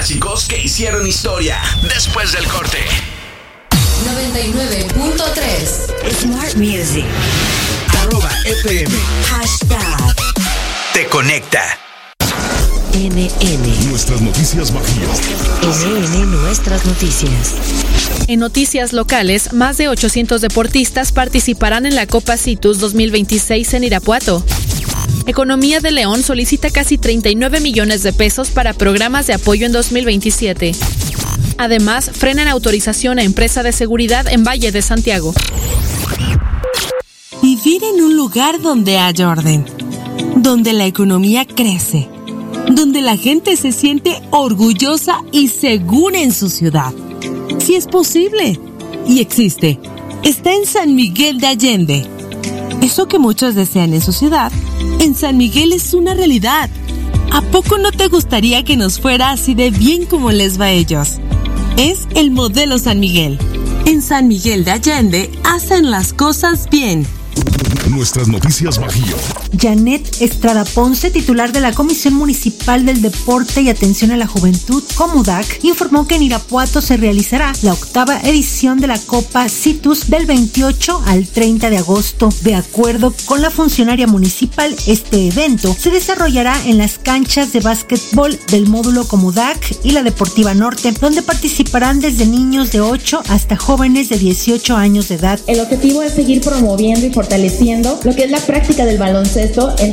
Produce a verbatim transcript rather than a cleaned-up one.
clásicos que hicieron historia. Después del corte. noventa y nueve punto tres Smart Music. Arroba F M. Hashtag. Te conecta. N N. Nuestras noticias bajías. N N Nuestras noticias. En noticias locales, más de ochocientos deportistas participarán en la Copa Citus dos mil veintiséis en Irapuato. Economía de León solicita casi treinta y nueve millones de pesos para programas de apoyo en dos mil veintisiete. Además, frenan autorización a empresa de seguridad en Valle de Santiago. Vivir en un lugar donde hay orden, donde la economía crece, donde la gente se siente orgullosa y segura en su ciudad. Sí es posible y existe. Está en San Miguel de Allende. Eso que muchos desean en su ciudad, en San Miguel es una realidad. ¿A poco no te gustaría que nos fuera así de bien como les va a ellos? Es el modelo San Miguel. En San Miguel de Allende hacen las cosas bien. Nuestras noticias Bajío. Janet Estrada Ponce, titular de la Comisión Municipal del Deporte y Atención a la Juventud, Comudac, informó que en Irapuato se realizará la octava edición de la Copa Citus del veintiocho al treinta de agosto. De acuerdo con la funcionaria municipal, este evento se desarrollará en las canchas de básquetbol del módulo Comudac y la Deportiva Norte, donde participarán desde niños de ocho hasta jóvenes de dieciocho años de edad. El objetivo es seguir promoviendo y fortaleciendo lo que es la práctica del baloncesto en